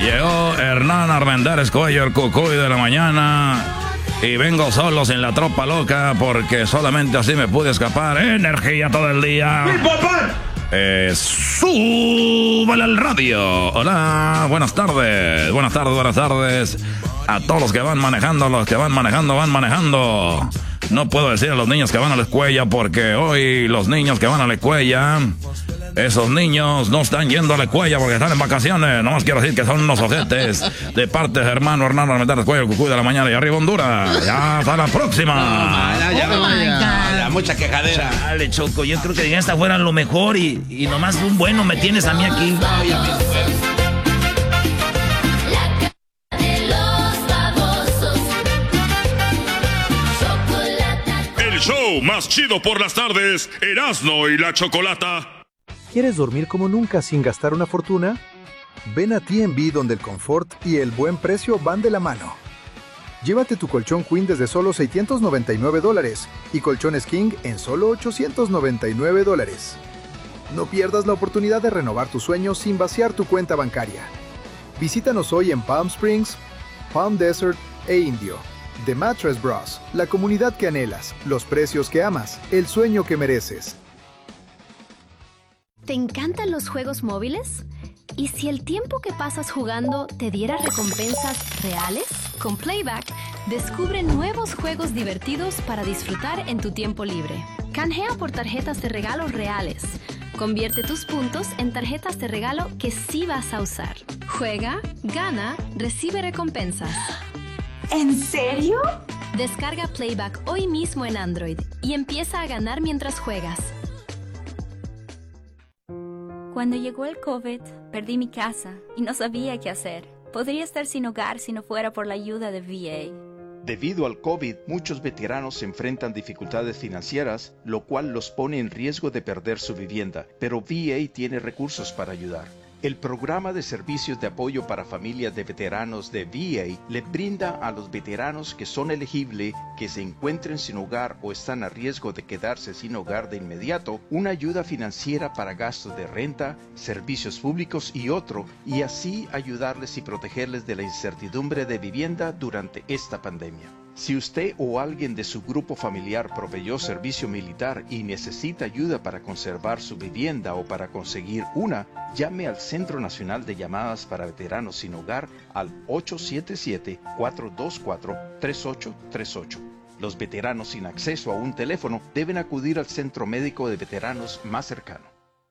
Llegó Hernán Armendáriz Cuello, el cucuy de la mañana. Y vengo solo sin la tropa loca porque solamente así me pude escapar. Energía todo el día. Súbale al radio. Hola, buenas tardes. Buenas tardes. A todos los que van manejando, van manejando. No puedo decir a los niños que van a la escuela porque hoy los niños que van a la escuela, esos niños no están yendo a la escuela porque están en vacaciones. Nomás quiero decir que son unos ojetes. De parte de hermano Hernán Armendáriz Cuello, el cucuy de la mañana. Y arriba Honduras. Ya, hasta la próxima. Ya, mucha quejadera. Dale, Choco, yo creo que esta fuera lo mejor y nomás un bueno me tienes a mí aquí. El show más chido por las tardes, Erasmo y la Chocolata. ¿Quieres dormir como nunca sin gastar una fortuna? Ven a TNB donde el confort y el buen precio van de la mano. Llévate tu colchón Queen desde solo $699 y colchones King en solo $899. No pierdas la oportunidad de renovar tus sueños sin vaciar tu cuenta bancaria. Visítanos hoy en Palm Springs, Palm Desert e Indio. The Mattress Bros, la comunidad que anhelas, los precios que amas, el sueño que mereces. ¿Te encantan los juegos móviles? ¿Y si el tiempo que pasas jugando te diera recompensas reales? Con Playback, descubre nuevos juegos divertidos para disfrutar en tu tiempo libre. Canjea por tarjetas de regalo reales. Convierte tus puntos en tarjetas de regalo que sí vas a usar. Juega, gana, recibe recompensas. ¿En serio? Descarga Playback hoy mismo en Android y empieza a ganar mientras juegas. Cuando llegó el COVID, perdí mi casa y no sabía qué hacer. Podría estar sin hogar si no fuera por la ayuda de VA. Debido al COVID, muchos veteranos enfrentan dificultades financieras, lo cual los pone en riesgo de perder su vivienda, pero VA tiene recursos para ayudar. El programa de servicios de apoyo para familias de veteranos de VA le brinda a los veteranos que son elegibles, que se encuentren sin hogar o están a riesgo de quedarse sin hogar de inmediato, una ayuda financiera para gastos de renta, servicios públicos y otro, y así ayudarles y protegerles de la incertidumbre de vivienda durante esta pandemia. Si usted o alguien de su grupo familiar proveyó servicio militar y necesita ayuda para conservar su vivienda o para conseguir una, llame al Centro Nacional de Llamadas para Veteranos Sin Hogar al 877-424-3838. Los veteranos sin acceso a un teléfono deben acudir al centro médico de veteranos más cercano.